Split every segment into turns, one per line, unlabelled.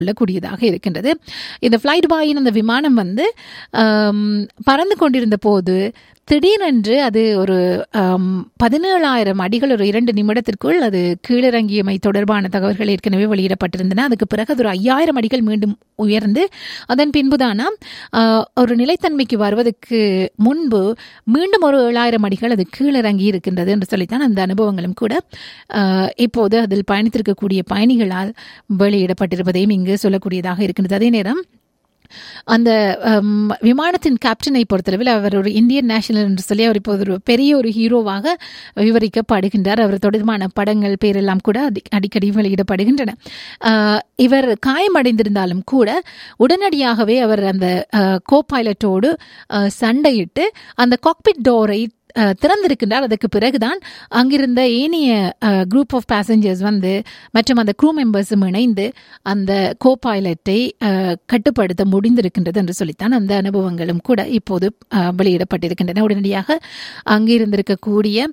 கொள்ளக்கூடியதாக இருக்கின்றது. இந்த ஃப்ளை துபாயின் அந்த விமானம் வந்து பறந்து கொண்டிருந்த போது திடீரென்று அது ஒரு 17,000 அடிகள் ஒரு 2 நிமிடத்திற்குள் அது கீழிறங்கியமை தொடர்பான தகவல்கள் ஏற்கனவே வெளியிடப்பட்டிருந்தன. அதுக்கு பிறகு அது ஒரு 5,000 அடிகள் மீண்டும் உயர்ந்து அதன் பின்புதானா ஒரு நிலைத்தன்மைக்கு வருவதற்கு முன்பு மீண்டும் ஒரு 7,000 அடிகள் அது கீழிறங்கி இருக்கின்றது என்று சொல்லித்தான் அந்த அனுபவங்களும் கூட இப்போது அதில் பயணித்திருக்கக்கூடிய பயணிகளால் வெளியிடப்பட்டிருப்பதையும் இங்கு சொல்லக்கூடியதாக இருக்கின்றது. அதே நேரம் அந்த விமானத்தின் கேப்டனை பொறுத்தளவில் அவர் ஒரு இந்தியன் நேஷனல் என்று சொல்லி அவர் இப்போது ஒரு பெரிய ஒரு ஹீரோவாக விவரிக்கப்படுகின்றார். அவர் தொடர்பான படங்கள் பேரெல்லாம் கூட அடிக்கடி வெளியிடப்படுகின்றன. இவர் காயமடைந்திருந்தாலும் கூட உடனடியாகவே அவர் அந்த கோ பைலட்டோடு சண்டையிட்டு அந்த காக்பிட் டோரை திறந்திருக்கின்றார். அதற்கு பிறகுதான் அங்கிருந்த ஏனைய குரூப் ஆஃப் பேசஞ்சர்ஸ் வந்து மற்றும் அந்த க்ரூ மெம்பர்ஸும் இணைந்து அந்த கோ பைலட்டை கட்டுப்படுத்த முடிந்திருக்கின்றது என்று சொல்லித்தான் அந்த அனுபவங்களும் கூட இப்போது வெளியிடப்பட்டிருக்கின்றன. உடனடியாக அங்கிருந்திருக்கக்கூடிய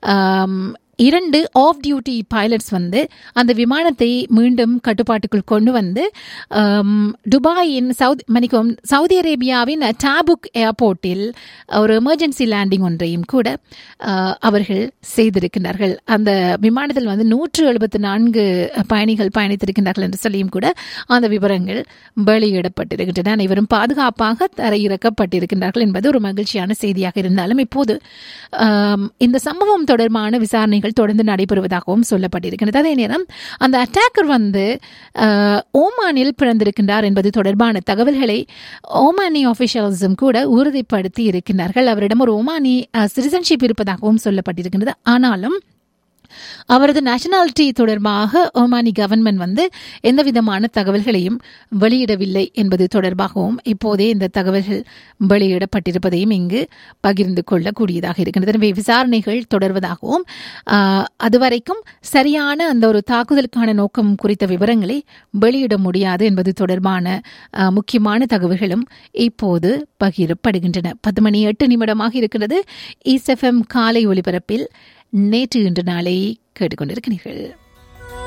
2 ஆஃப் டியூட்டி பைலட்ஸ் வந்து அந்த விமானத்தை மீண்டும் கட்டுப்பாட்டுக்குள் கொண்டு வந்து துபாயின் சவுதி அரேபியாவின் டாபுக் ஏர்போர்ட்டில் ஒரு எமர்ஜென்சி லேண்டிங் ஒன்றையும் கூட அவர்கள் செய்திருக்கிறார்கள். அந்த விமானத்தில் வந்து 174 பயணிகள் பயணித்திருக்கிறார்கள் என்று சொல்லியும் கூட அந்த விவரங்கள் வெளியிடப்பட்டிருக்கின்றன. அனைவரும் பாதுகாப்பாக தரையிறக்கப்பட்டிருக்கின்றார்கள் என்பது ஒரு மகிழ்ச்சியான செய்தியாக இருந்தாலும் இப்போது இந்த சம்பவம் தொடர்பான விசாரணைகள் தொடர்ந்து நடைபெறுவதாகவும் சொல்லப்பட்டிருக்கிறது. அதே நேரம் அந்த அட்டாக்கர் வந்து ஓமானில் பிறந்திருக்கின்றார் என்பது தொடர்பான தகவல்களை ஓமானி ஆபிஷியல்ஸும் கூட உறுதிப்படுத்தி இருக்கின்றார்கள். அவரிடம் ஒரு ஓமானி சிட்டிசன்ஷிப் இருப்பதாகவும் சொல்லப்பட்டிருக்கின்றது. ஆனாலும் அவரது நேஷனாலிட்டி தொடர்பாக ஓமானி கவர்மெண்ட் வந்து எந்த விதமான தகவல்களையும் வெளியிடவில்லை என்பது தொடர்பாகவும் இப்போதே இந்த தகவல்கள் வெளியிடப்பட்டிருப்பதையும் இங்கு பகிர்ந்து கொள்ளக்கூடியதாக இருக்கின்றது. எனவே விசாரணைகள் தொடர்வதாகவும் அதுவரைக்கும் சரியான அந்த ஒரு தாக்குதலுக்கான நோக்கம் குறித்த விவரங்களை வெளியிட முடியாது என்பது தொடர்பான முக்கியமான தகவல்களும் இப்போது பகிரப்படுகின்றன. 10:08 இருக்கிறது. ஈஸ்ட் எஃப்எம் காலை ஒலிபரப்பில் நேற்று இன்று நாளை கேட்டுக்கொண்டிருக்கிறீர்கள்.